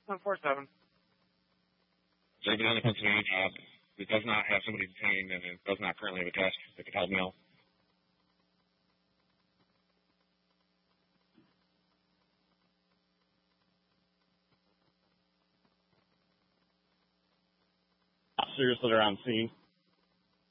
147. Serving on the Pennsylvania job. It does not have somebody detained, and it does not currently have a desk that could help me out. Officers that are on scene.